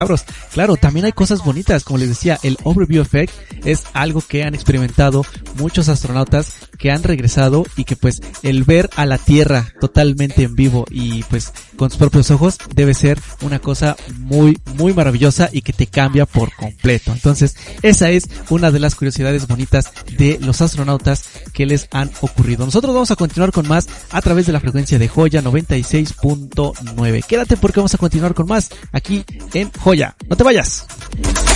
Claro, también hay cosas bonitas, como les decía, el Overview Effect es algo que han experimentado muchos astronautas que han regresado y que pues el ver a la Tierra totalmente en vivo y pues con sus propios ojos debe ser una cosa muy, muy maravillosa y que te cambia por completo. Entonces, esa es una de las curiosidades bonitas de los astronautas que les han ocurrido. Nosotros vamos a continuar con más a través de la frecuencia de Joya 96.9. Quédate porque vamos a continuar con más aquí en Joya. No te vayas.